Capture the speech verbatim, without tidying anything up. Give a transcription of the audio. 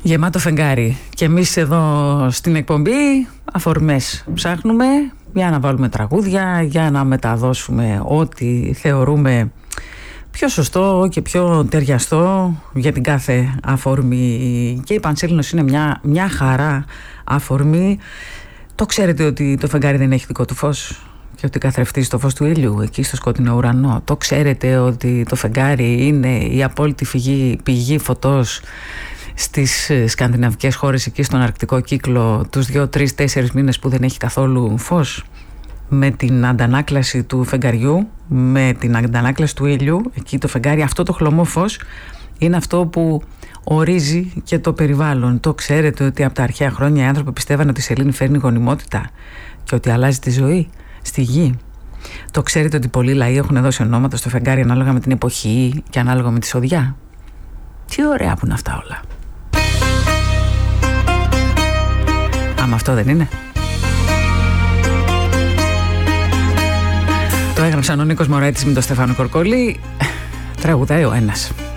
Γεμάτο φεγγάρι. Και εμείς εδώ στην εκπομπή αφορμές ψάχνουμε για να βάλουμε τραγούδια, για να μεταδώσουμε ό,τι θεωρούμε πιο σωστό και πιο ταιριαστό για την κάθε αφορμή. Και η Πανσέλινος είναι μια, μια χαρά αφορμή. Το ξέρετε ότι το φεγγάρι δεν έχει δικό του φως και ότι καθρεφτίζει το φως του ήλιου εκεί στο σκότεινο ουρανό. Το ξέρετε ότι το φεγγάρι είναι η απόλυτη πηγή, πηγή φωτός στις σκανδιναβικές χώρες, εκεί στον αρκτικό κύκλο, τους δύο, τρεις, τέσσερις μήνες που δεν έχει καθόλου φως. Με την αντανάκλαση του φεγγαριού, με την αντανάκλαση του ήλιου, εκεί το φεγγάρι, αυτό το χλωμό φως είναι αυτό που ορίζει και το περιβάλλον. Το ξέρετε ότι από τα αρχαία χρόνια οι άνθρωποι πιστεύαν ότι η σελήνη φέρνει γονιμότητα και ότι αλλάζει τη ζωή στη γη. Το ξέρετε ότι πολλοί λαοί έχουν δώσει ονόματα στο φεγγάρι ανάλογα με την εποχή και ανάλογα με τη σοδιά. Τι ωραία που είναι αυτά όλα. Άμα αυτό δεν είναι. Το έγραψαν ο Νίκος Μωραήτης με τον Στέφανο Κορκόλη. Τραγουδάει ο ένας.